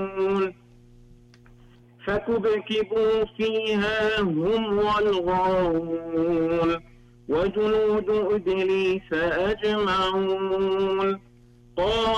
يعملون فكبكبوا فيها هم والغاوون وجنود إبليس أجمعون.